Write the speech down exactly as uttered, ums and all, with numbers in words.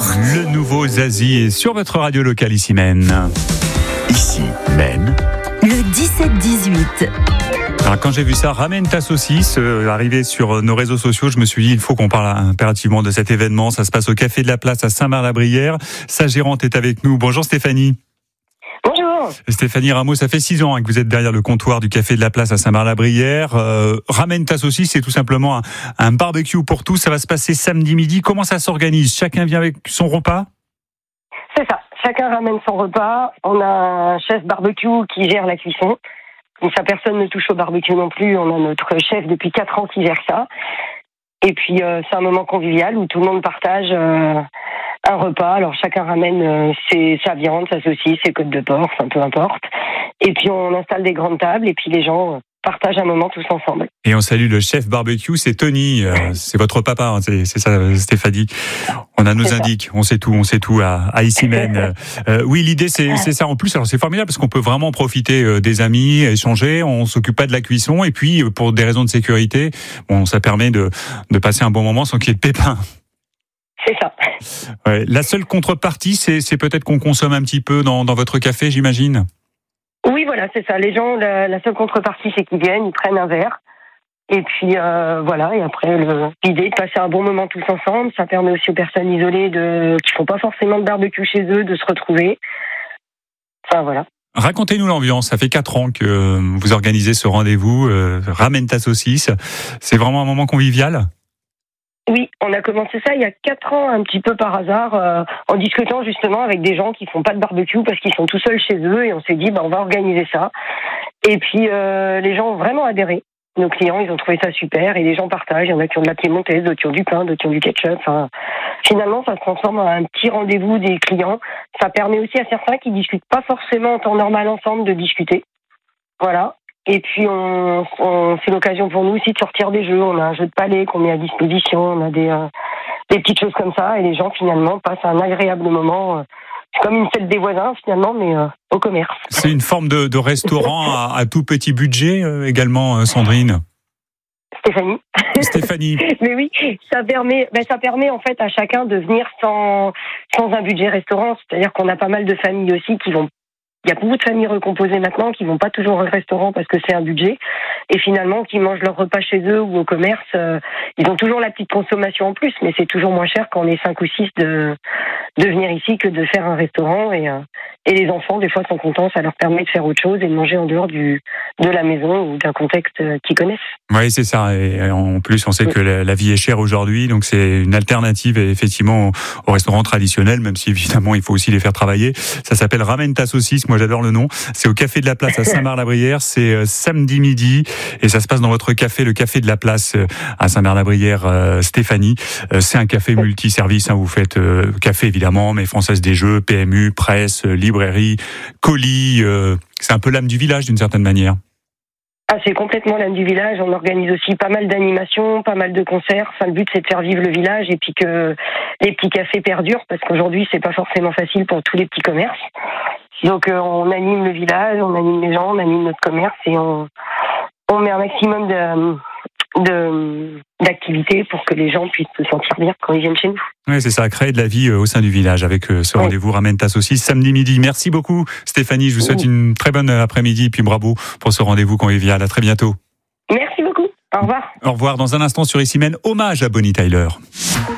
porte. Le nouveau Zazie est sur votre radio locale ici Maine. Ici Maine. Le dix-sept dix-huit. Alors quand j'ai vu ça, ramène ta saucisse, euh, arrivé sur nos réseaux sociaux, je me suis dit il faut qu'on parle impérativement de cet événement. Ça se passe au Café de la Place à Saint-Marc-la-Brière. Sa gérante est avec nous. Bonjour Stéphanie. Bonjour. Stéphanie Rameau, ça fait six ans hein, que vous êtes derrière le comptoir du Café de la Place à Saint-Marc-la-Brière. Euh, ramène ta saucisse, c'est tout simplement un, un barbecue pour tous. Ça va se passer samedi midi. Comment ça s'organise ? Chacun vient avec son repas ? C'est ça. Chacun ramène son repas. On a un chef barbecue qui gère la cuisson. Donc ça, personne ne touche au barbecue non plus. On a notre chef depuis quatre ans qui gère ça. Et puis euh, c'est un moment convivial où tout le monde partage euh, un repas. Alors chacun ramène euh, ses, sa viande, sa saucisse, ses côtes de porc, enfin peu importe. Et puis on installe des grandes tables et puis les gens euh, partagent un moment tous ensemble. Et on salue le chef barbecue, c'est Tony, euh, c'est votre papa, hein, c'est, c'est ça Stéphanie. On a nos C'est indiques, on sait tout, on sait tout à, à ici Maine. Euh, oui, l'idée c'est, c'est ça en plus. Alors c'est formidable parce qu'on peut vraiment profiter euh, des amis, échanger. On s'occupe pas de la cuisson et puis pour des raisons de sécurité, bon, ça permet de de passer un bon moment sans qu'il y ait de pépins. C'est ça. Ouais, la seule contrepartie, c'est, c'est peut-être qu'on consomme un petit peu dans, dans votre café, j'imagine. Oui, voilà, c'est ça. Les gens, la, la seule contrepartie, c'est qu'ils viennent, ils prennent un verre. Et puis, euh, voilà. Et après, le, l'idée de passer un bon moment tous ensemble. Ça permet aussi aux personnes isolées de, qui font pas forcément de barbecue chez eux de se retrouver. Enfin, voilà. Racontez-nous l'ambiance. Ça fait quatre ans que vous organisez ce rendez-vous. Euh, ramène ta saucisse. C'est vraiment un moment convivial. Oui, on a commencé ça il y a quatre ans, un petit peu par hasard, euh, en discutant justement avec des gens qui font pas de barbecue parce qu'ils sont tout seuls chez eux, et on s'est dit, bah, on va organiser ça. Et puis, euh, les gens ont vraiment adhéré. Nos clients, ils ont trouvé ça super, et les gens partagent. Il y en a qui ont de la piémontaise, d'autres qui ont du pain, d'autres qui ont du ketchup. Enfin, finalement, ça se transforme en un petit rendez-vous des clients. Ça permet aussi à certains qui discutent pas forcément en temps normal ensemble de discuter. Voilà. Et puis, on, on, c'est l'occasion pour nous aussi de sortir des jeux. On a un jeu de palais qu'on met à disposition. On a des, euh, des petites choses comme ça. Et les gens, finalement, passent un agréable moment. Euh, c'est comme une fête des voisins, finalement, mais euh, au commerce. C'est une forme de, de restaurant à, à tout petit budget euh, également, euh, Sandrine. Stéphanie. Stéphanie. Mais oui, ça permet, ben ça permet en fait à chacun de venir sans, sans un budget restaurant. C'est-à-dire qu'on a pas mal de familles aussi qui vont. Il y a beaucoup de familles recomposées maintenant qui vont pas toujours au restaurant parce que c'est un budget, et finalement qui mangent leur repas chez eux ou au commerce. Euh, ils ont toujours la petite consommation en plus, mais c'est toujours moins cher quand on est cinq ou six de de venir ici que de faire un restaurant. Et euh, et les enfants des fois sont contents, ça leur permet de faire autre chose et de manger en dehors du de la maison ou d'un contexte euh, qu'ils connaissent. Oui, c'est ça. Et en plus, on sait que la, la vie est chère aujourd'hui, donc c'est une alternative effectivement au, au restaurant traditionnel, même si évidemment il faut aussi les faire travailler. Ça s'appelle Ramène ta saucisse. Moi, j'adore le nom. C'est au Café de la Place à Saint-Marc-la-Brière. C'est euh, samedi midi et ça se passe dans votre café, le Café de la Place euh, à Saint-Marc-la-Brière. Euh, Stéphanie, euh, c'est un café multiservice. Hein, vous faites euh, café évidemment, mais Française des Jeux, P M U, presse, euh, librairie, colis. Euh, c'est un peu l'âme du village d'une certaine manière. Ah, c'est complètement l'âme du village. On organise aussi pas mal d'animations, pas mal de concerts. Enfin, le but, c'est de faire vivre le village et puis que les petits cafés perdurent, parce qu'aujourd'hui, c'est pas forcément facile pour tous les petits commerces. Donc, euh, on anime le village, on anime les gens, on anime notre commerce et on, on met un maximum de, de, d'activités pour que les gens puissent se sentir bien quand ils viennent chez nous. Oui, c'est ça, créer de la vie au sein du village avec ce oui. rendez-vous Ramène ta saucisse samedi midi. Merci beaucoup Stéphanie, je vous souhaite une très bonne après-midi et puis bravo pour ce rendez-vous convivial. À très bientôt. Merci beaucoup, au revoir. Au revoir. Dans un instant sur Ici Maine, hommage à Bonnie Tyler.